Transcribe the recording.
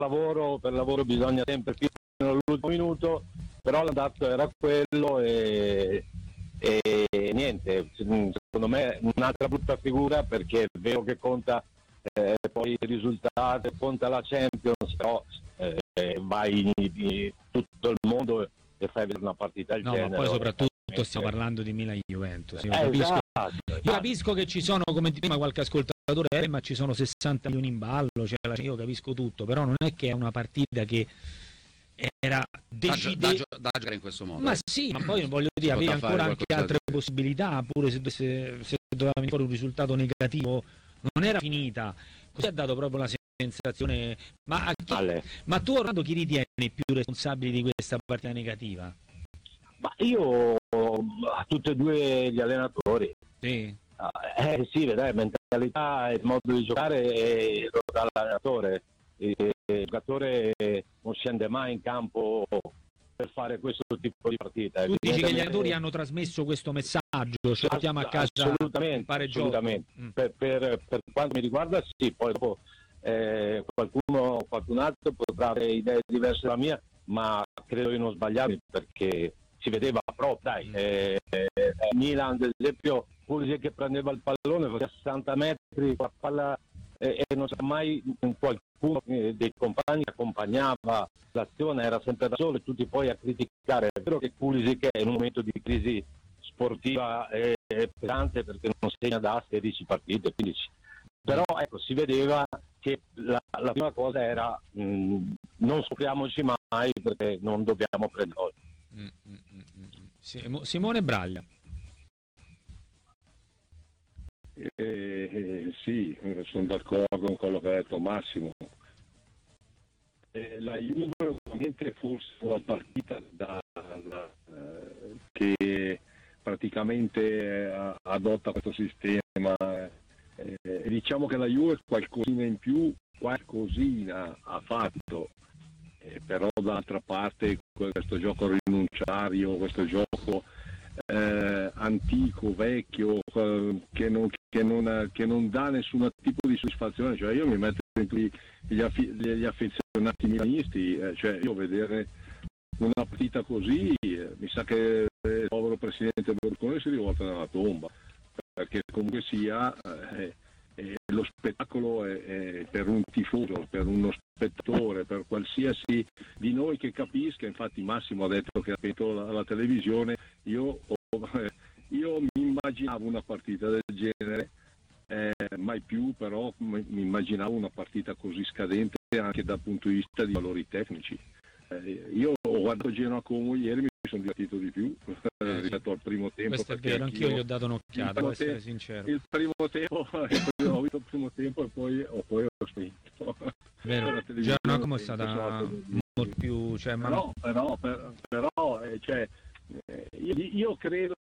per lavoro bisogna sempre fino all'ultimo minuto, però l'andato era quello e niente, secondo me un'altra brutta figura, perché è vero che conta poi il risultato, conta la Champions, però vai in tutto il mondo e fai vedere una partita del genere. Ma poi soprattutto stiamo parlando di Milan-Juventus. Io esatto. capisco che ci sono, come prima qualche ascoltatore, ma ci sono 60 milioni in ballo, cioè, io capisco tutto, però non è che è una partita che era da giocare in questo modo. Ma sì, ma poi voglio dire, avevi ancora anche altre possibilità, pure se doveva venire fuori un risultato negativo, non era finita. Così ha dato proprio la sensazione. Ma tu, Orlando, chi ritieni più responsabili di questa partita negativa? Ma io a tutti e due gli allenatori. Sì. Sì, vedrai, mentalità e modo di giocare lo dà l'allenatore. Il giocatore non scende mai in campo per fare questo tipo di partita. Tu dici che gli allenatori hanno trasmesso questo messaggio, ci portiamo a casa assolutamente. Per quanto mi riguarda sì, poi dopo qualcun altro potrà avere idee diverse dalla mia, ma credo di non sbagliarmi, perché si vedeva proprio, Milan ad esempio, Pulisic che prendeva il pallone a 60 metri, la palla e non c'era mai qualcuno dei compagni che accompagnava l'azione, era sempre da solo e tutti poi a criticare. È vero che Pulisic è in un momento di crisi sportiva pesante, perché non segna da 16 partite, 15. Però ecco, si vedeva che la prima cosa era non soffriamoci mai, perché non dobbiamo prendere. Simone Braglia. Sì, sono d'accordo con quello che ha detto Massimo. La Juve ovviamente forse una partita che praticamente adotta questo sistema. Diciamo che la Juve qualcosina in più, qualcosina ha fatto, però dall'altra parte questo gioco rinunciario, questo gioco antico, vecchio, che non dà nessun tipo di soddisfazione. Cioè io mi metto dentro gli affezionati milanisti, cioè io vedere una partita così mi sa che il povero presidente Berlusconi si rivolta nella tomba, perché comunque sia lo spettacolo è per un tifoso, per uno spettatore, per qualsiasi di noi che capisca. Infatti Massimo ha detto che ha spento la televisione, io mi immaginavo una partita del genere, mai più, però mi immaginavo una partita così scadente anche dal punto di vista di valori tecnici. Io ho guardato Genoa Como ieri, mi sono divertito di più rispetto al primo tempo. Questo è vero, anch'io gli ho dato un'occhiata, devo essere sincero. Il primo tempo, ho visto il primo tempo e poi ho spento. Vero, Genoa Como è stata molto più... Cioè, però io credo